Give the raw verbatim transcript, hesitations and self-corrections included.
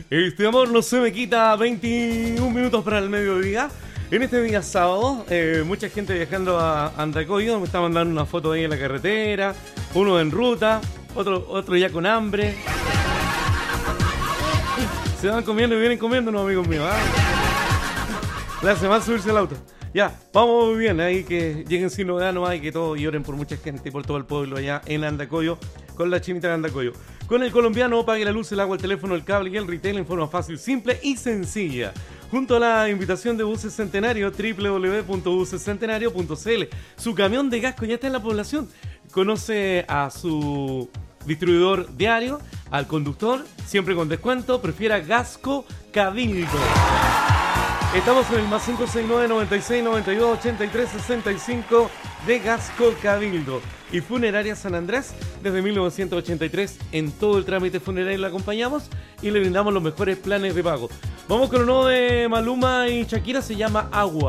Este amor no se me quita. Veintiún minutos para el mediodía. En este día sábado, eh, mucha gente viajando a Andacoyo. Me está mandando una foto ahí en la carretera. Uno en ruta, otro, otro ya con hambre. Se van comiendo y vienen comiendo, no, amigos míos. ¿Ah? Le hace mal subirse al auto. Ya, vamos muy bien. Ahí que lleguen sin novedad nomás y que todos lloren por mucha gente y por todo el pueblo allá en Andacoyo con la chinita de Andacoyo. Con el colombiano, pague la luz, el agua, el teléfono, el cable y el retail en forma fácil, simple y sencilla. Junto a la invitación de Buses Centenario, doble u doble u doble u punto buses centenario punto c l. Su camión de Gasco ya está en la población. Conoce a su distribuidor diario, al conductor, siempre con descuento. Prefiera Gasco Cabildo. Estamos en el más cinco seis nueve, noventa y seis, noventa y dos, ochenta y tres, sesenta y cinco de Gasco Cabildo. Y Funeraria San Andrés, desde mil novecientos ochenta y tres, en todo el trámite funerario le acompañamos y le brindamos los mejores planes de pago. Vamos con lo nuevo de Maluma y Shakira, se llama Agua.